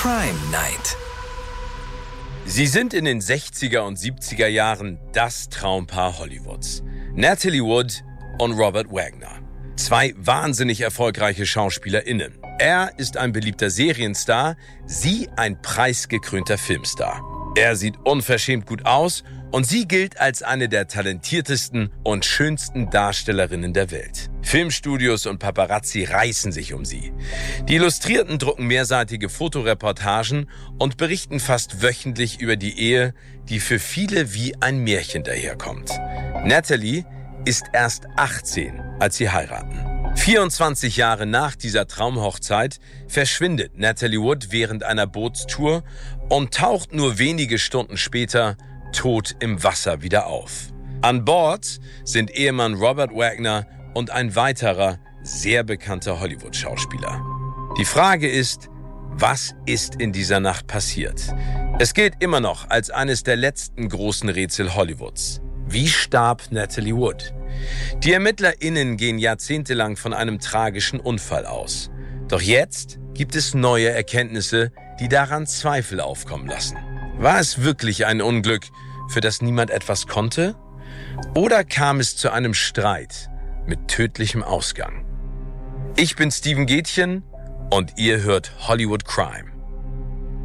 Crime Night. Sie sind in den 60er und 70er Jahren das Traumpaar Hollywoods. Natalie Wood und Robert Wagner. Zwei wahnsinnig erfolgreiche SchauspielerInnen. Er ist ein beliebter Serienstar, sie ein preisgekrönter Filmstar. Er sieht unverschämt gut aus und sie gilt als eine der talentiertesten und schönsten Darstellerinnen der Welt. Filmstudios und Paparazzi reißen sich um sie. Die Illustrierten drucken mehrseitige Fotoreportagen und berichten fast wöchentlich über die Ehe, die für viele wie ein Märchen daherkommt. Natalie ist erst 18, als sie heiraten. 24 Jahre nach dieser Traumhochzeit verschwindet Natalie Wood während einer Bootstour und taucht nur wenige Stunden später tot im Wasser wieder auf. An Bord sind Ehemann Robert Wagner und ein weiterer, sehr bekannter Hollywood-Schauspieler. Die Frage ist, was ist in dieser Nacht passiert? Es gilt immer noch als eines der letzten großen Rätsel Hollywoods. Wie starb Natalie Wood? Die ErmittlerInnen gehen jahrzehntelang von einem tragischen Unfall aus. Doch jetzt gibt es neue Erkenntnisse, die daran Zweifel aufkommen lassen. War es wirklich ein Unglück, für das niemand etwas konnte? Oder kam es zu einem Streit mit tödlichem Ausgang? Ich bin Steven Gätchen und ihr hört Hollywood Crime.